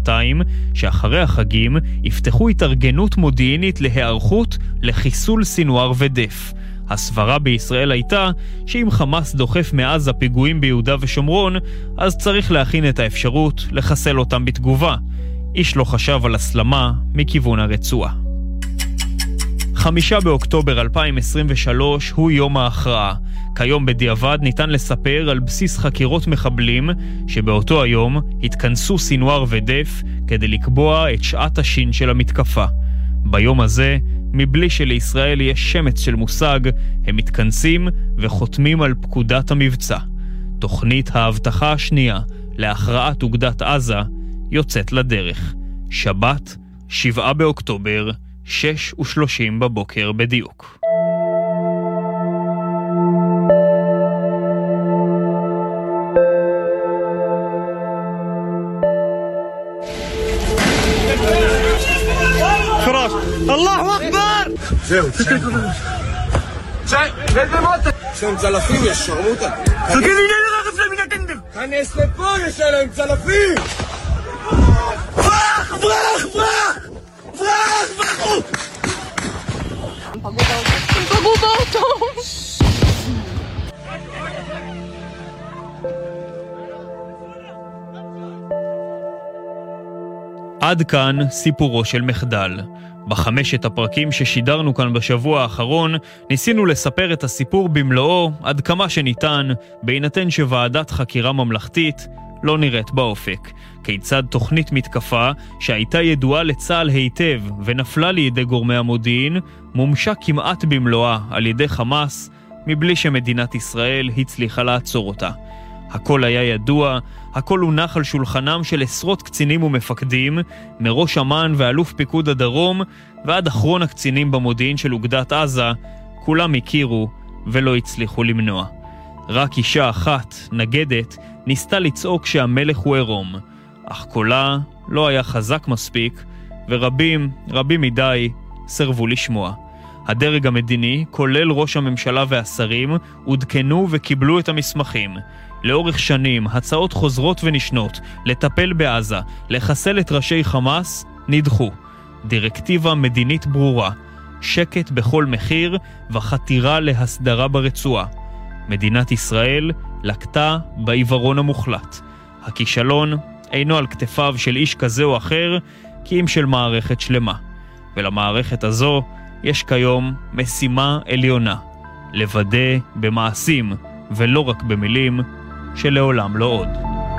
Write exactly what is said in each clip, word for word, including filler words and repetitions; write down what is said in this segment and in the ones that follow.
שנתיים שאחרי החגים יפתחו התארגנות מודיעינית להיערכות לחיסול סינואר ודף. הסברה בישראל הייתה שאם חמאס דוחף מעזה פיגועים ביהודה ושומרון, אז צריך להכין את האפשרות לחסל אותם בתגובה. איש לא חשב על הסלמה מכיוון הרצועה. חמישה באוקטובר אלפיים עשרים ושלוש הוא יום ההכרעה. כיום בדיעבד ניתן לספר על בסיס חקירות מחבלים שבאותו היום התכנסו סינואר ודף כדי לקבוע את שעת השין של המתקפה. ביום הזה, מבלי שלישראל יש שמץ של מושג, הם מתכנסים וחותמים על פקודת המבצע. תוכנית ההבטחה השנייה להכרעת אוגדת עזה יוצאת לדרך. שבת, שבעה באוקטובר, שש ושלושים בבוקר בדיוק. فراش الله اكبر زين زين لازم موت شو مزلفين يا الشرموطه فكرني ليه غفله من التندم كان يسلكون يا شلون مزلفين فراخ فراخ فراخ فراخ فراخ עד כאן סיפורו של מחדל. בחמשת הפרקים ששידרנו כאן בשבוע האחרון, ניסינו לספר את הסיפור במלואו עד כמה שניתן, בהינתן שוועדת חקירה ממלכתית לא נראית באופק. כיצד תוכנית מתקפה שהייתה ידועה לצה"ל היטב ונפלה לידי גורמי המודיעין, מומשה כמעט במלואה על ידי חמאס, מבלי שמדינת ישראל הצליחה לעצור אותה. הכל היה ידוע, הכל הונח על שולחנם של עשרות קצינים ומפקדים, מראש אמ"ן ואלוף פיקוד הדרום, ועד אחרון הקצינים במודיעין של אוגדת עזה, כולם הכירו ולא הצליחו למנוע. רק אישה אחת, נגדת, ניסתה לצעוק שהמלך הוא עירום, אך קולה לא היה חזק מספיק, ורבים, רבים מדי, סרבו לשמוע. הדרג המדיני, כולל ראש הממשלה והשרים, עודכנו וקיבלו את המסמכים. לאורך שנים, הצעות חוזרות ונשנות לטפל בעזה, לחסל את ראשי חמאס, נדחו. דירקטיבה מדינית ברורה, שקט בכל מחיר וחתירה להסדרה ברצועה. מדינת ישראל לקטה בעיוורון המוחלט. הכישלון אינו על כתפיו של איש כזה או אחר, כי אם של מערכת שלמה. ולמערכת הזו יש כיום משימה עליונה, לוודא במעשים ולא רק במילים, שלעולם לא עוד.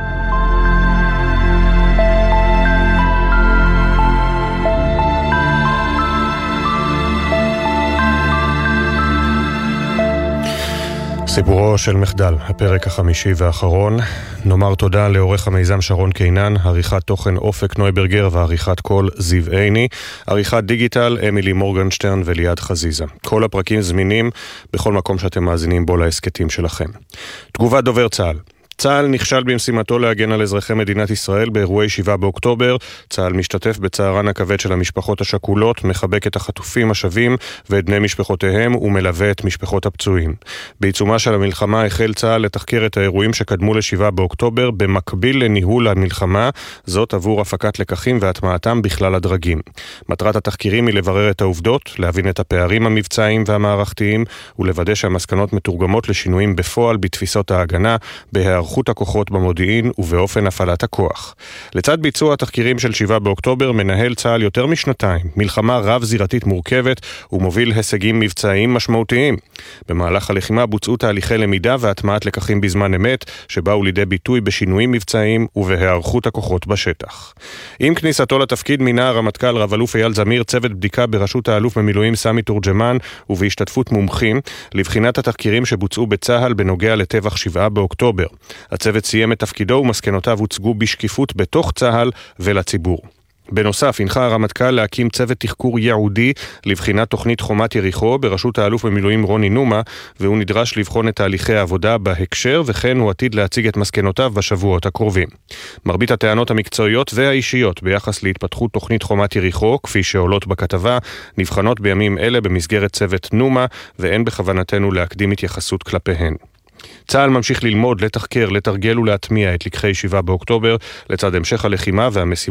סיפורו של מחדל, הפרק החמישי והאחרון. נאמר תודה לעורך המיזם שרון קינן, עריכת תוכן אופק נויברגר ועריכת קול זיו עיני, עריכת דיגיטל אמילי מורגנשטרן וליד חזיזה. כל הפרקים זמינים בכל מקום שאתם מאזינים בו להסקטים שלכם. תגובת דובר צה"ל. צה"ל נכשל במשימתו להגן על אזרחי מדינת ישראל באירועי שבעה באוקטובר. צה"ל משתתף בצערן הכבד של המשפחות השכולות, מחבק את החטופים השבים ואת בני משפחותיהם ומלווה את משפחות הפצועים. בעיצומה של המלחמה החל צה"ל לתחקר את האירועים שקדמו לשבעה באוקטובר במקביל לניהול המלחמה, זאת עבור הפקת לקחים והטמעתם בכלל הדרגים. מטרת התחקירים היא לברר את העובדות, להבין את הפערים המבצעיים והמערכתיים ולוודא שהמסקנות מתורגמות לשינויים בפועל בתפיסות ההגנה, בהיערכות חוט הכוחות במודיעין ובאופן הפעלת הכוח. לצד ביצוע התחקירים של שבעה באוקטובר מנהל צה"ל יותר משנתיים מלחמה רב זירתית מורכבת ומוביל הישגים מבצעיים משמעותיים. במהלך הלחימה בוצעו תהליכי למידה והטמעת לקחים בזמן אמת שבאו לידי ביטוי בשינויים מבצעיים ובהיערכות הכוחות בשטח. עם כניסתו לתפקיד מינה הרמטכ"ל רב אלוף אייל זמיר צוות בדיקה בראשות האלוף במילואים סמי תורג'מן ובהשתתפות מומחים לבחינת התחקירים שבוצעו בצה"ל בנוגע לטבח שבעה באוקטובר. הצוות סיים את תפקידו ומסקנותיו הוצגו בשקיפות בתוך צה"ל ולציבור. בנוסף, הנחה הרמטכ"ל להקים צוות תחקור ייעודי לבחינת תוכנית חומת יריחו בראשות האלוף במילואים רוני נומה, והוא נדרש לבחון את תהליכי העבודה בהקשר, וכן הוא עתיד להציג את מסקנותיו בשבועות הקרובים. מרבית הטענות המקצועיות והאישיות ביחס להתפתחות תוכנית חומת יריחו, כפי שעולות בכתבה, נבחנות בימים אלה במסגרת צוות נומה, ואין בכוונתנו להקדים התייחסות כלפיהן. צה"ל ממשיך ללמוד, לתחקר, לתרגל ולהטמיע את לקחי שבעה באוקטובר לצד המשך הלחימה והמשימות